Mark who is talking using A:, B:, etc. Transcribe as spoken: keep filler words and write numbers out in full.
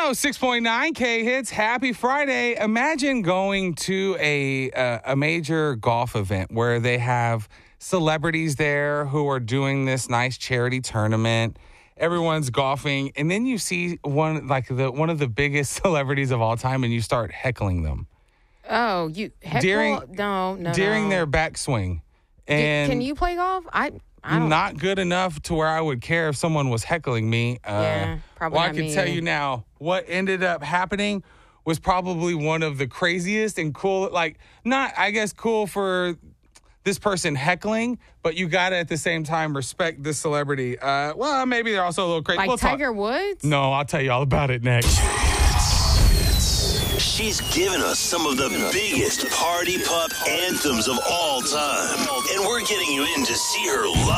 A: oh six point nine K Hits. Happy Friday. Imagine going to a uh, a major golf event where they have celebrities there who are doing this nice charity tournament. Everyone's golfing, and then you see one like the one of the biggest celebrities of all time, and you start heckling them.
B: Oh, you heckle?
A: During,
B: no, no,
A: during
B: no.
A: their backswing. And
B: Can you play golf? I, I don't.
A: not good enough to where I would care if someone was heckling me. Uh,
B: Yeah, probably
A: Well, I
B: not
A: can
B: me
A: tell
B: either.
A: you now, what ended up happening was probably one of the craziest and cool, like, not, I guess, cool for this person heckling, but you got to at the same time respect this celebrity. Uh, well, maybe they're also a little crazy.
B: Like
A: We'll talk-
B: Tiger Woods?
A: No, I'll tell you all about it next.
C: She's given us some of the biggest party pup anthems of all time. And we're getting you in to see her live.